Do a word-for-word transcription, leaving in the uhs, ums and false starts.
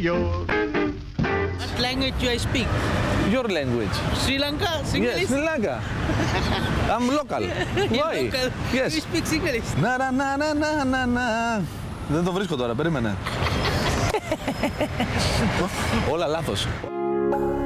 York. What language do I speak? Your language. Sri Lanka? Yes, Sinhalese? Sri Lanka. I'm local. Why? Local. Yes. We speak Sinhalese. Να, να, να, να, να, να, να. Δεν το βρίσκω τώρα, περίμενε. Όλα λάθος.